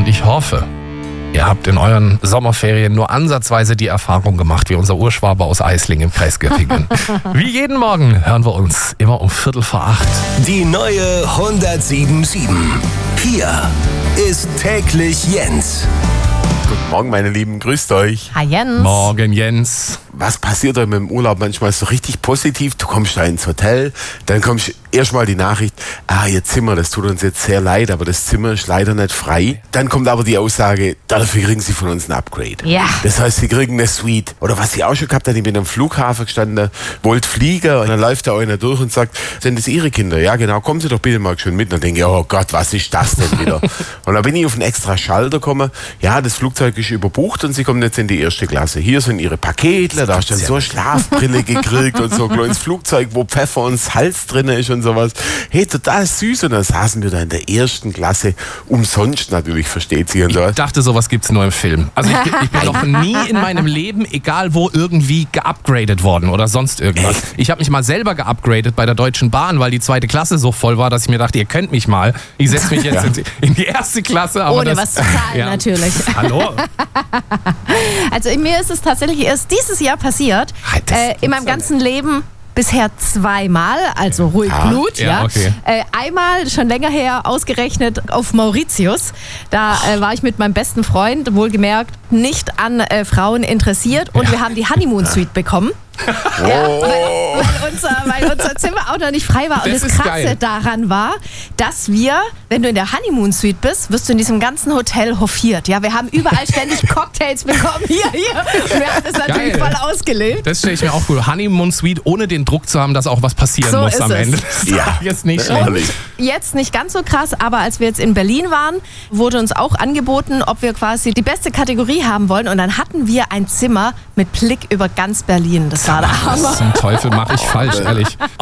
Und ich hoffe, ihr habt in euren Sommerferien nur ansatzweise die Erfahrung gemacht, wie unser Urschwabe aus Eisling im Kreis Göttingen. Wie jeden Morgen hören wir uns immer um 7:45. Die neue 107.7. Hier ist täglich Jens. Guten Morgen, meine Lieben, grüßt euch. Hi Jens. Morgen, Jens. Was passiert euch mit dem Urlaub manchmal so richtig positiv? Du kommst da ins Hotel, dann kommst erstmal die Nachricht, Ihr Zimmer, das tut uns jetzt sehr leid, aber das Zimmer ist leider nicht frei. Dann kommt aber die Aussage, dafür kriegen Sie von uns ein Upgrade. Ja. Das heißt, Sie kriegen eine Suite. Oder was ich auch schon gehabt habe, ich bin am Flughafen gestanden, wollte fliegen und dann läuft da einer durch und sagt, sind das Ihre Kinder? Ja genau, kommen Sie doch bitte mal schön mit. Und dann denke ich, oh Gott, was ist das denn wieder? Und dann bin ich auf einen extra Schalter gekommen, ja, das Flugzeug ist überbucht und Sie kommen jetzt in die erste Klasse. Hier sind Ihre Pakete, da hast du dann so eine Schlafbrille gekriegt und so ein kleines Flugzeug, wo Pfeffer und Salz drin ist und sowas. Hey, total süß. Und dann saßen wir da in der ersten Klasse, umsonst natürlich, versteht sie und so. Ich dachte, sowas gibt's nur im Film. Also ich bin noch nie in meinem Leben, egal wo, irgendwie geupgradet worden oder sonst irgendwas. Ich habe mich mal selber geupgradet bei der Deutschen Bahn, weil die zweite Klasse so voll war, dass ich mir dachte, ihr könnt mich mal. Ich setze mich jetzt in die erste Klasse. Aber ohne was zu zahlen, natürlich. Hallo? Also mir ist es tatsächlich erst dieses Jahr passiert. In meinem ganzen Leben bisher zweimal, also ruhig Blut. Ja, okay. Einmal, schon länger her, ausgerechnet auf Mauritius. Da war ich mit meinem besten Freund, wohlgemerkt, nicht an Frauen interessiert. Und wir haben die Honeymoon-Suite bekommen. Ja, weil unser Zimmer auch noch nicht frei war. Und das Krasse geil daran war, dass wir, wenn du in der Honeymoon-Suite bist, wirst du in diesem ganzen Hotel hofiert. Ja, wir haben überall ständig Cocktails bekommen. Hier. Und wir haben das natürlich voll ausgelebt. Das stelle ich mir auch cool. Honeymoon-Suite, ohne den Druck zu haben, dass auch was passieren muss am Ende. Ja, jetzt nicht schlimm. Jetzt nicht ganz so krass, aber als wir jetzt in Berlin waren, wurde uns auch angeboten, ob wir quasi die beste Kategorie haben wollen. Und dann hatten wir ein Zimmer mit Blick über ganz Berlin. Das war der Hammer. Was zum Teufel mache ich falsch, ehrlich.